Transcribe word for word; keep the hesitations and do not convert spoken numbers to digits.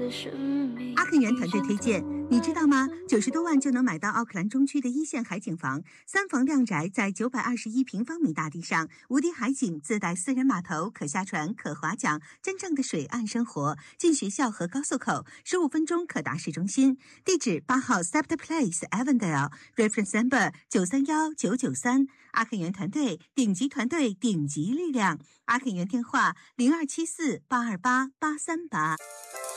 阿肯源团队推荐，你知道吗？九十多万就能买到奥克兰中区的一线海景房，三房亮宅，在九百二十一平方米大地上，无敌海景，自带私人码头，可下船，可划桨，真正的水岸生活。近学校和高速口，十五分钟可达市中心。地址八号 Scepter Place Avondale Reference Number 九三幺九九三。阿肯源团队，顶级团队，顶级力量。阿肯源电话零二七四八二八八三八。